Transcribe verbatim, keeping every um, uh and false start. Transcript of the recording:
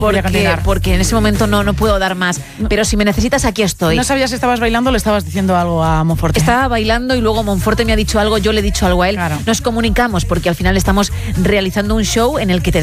porque, porque en ese momento no, no puedo dar más. No. Pero si me necesitas, aquí estoy. ¿No sabías si estabas bailando o le estabas diciendo algo a Monforte? Estaba bailando y luego Monforte me ha dicho algo, yo le he dicho algo a él. Claro. Nos comunicamos porque al final estamos realizando un show en el que te